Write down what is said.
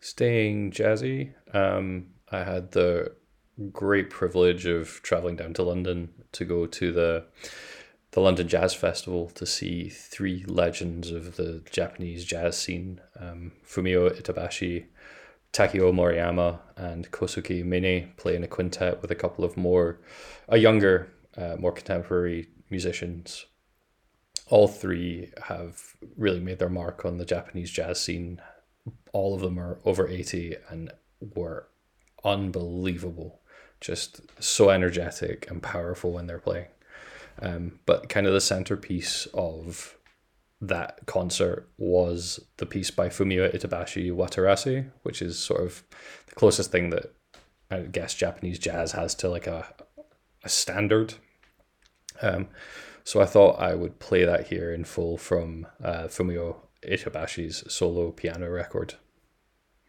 Staying jazzy. I had the great privilege of traveling down to London to go to the London Jazz Festival to see three legends of the Japanese jazz scene: Fumio Itabashi, Takio Moriyama, and Kosuke Mine, playing a quintet with a couple of a younger, more contemporary musicians. All three have really made their mark on the Japanese jazz scene. All of them are over 80 and were unbelievable. Just so energetic and powerful when they're playing. But kind of the centerpiece of that concert was the piece by Fumio Itabashi, Watarase, which is sort of the closest thing that I guess Japanese jazz has to like a standard. Um, so I thought I would play that here in full from Fumio Itabashi's solo piano record.